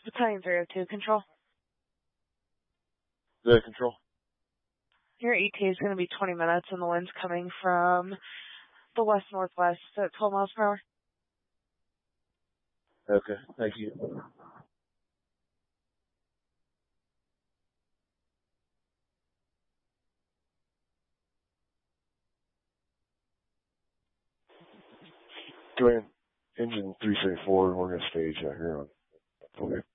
Battalion 302, control. The control. Your ETA is going to be 20 minutes, and the wind's coming from the west-northwest at 12 miles per hour. Okay, thank you. Go ahead. Engine 374, we're going to stage out here on. Okay.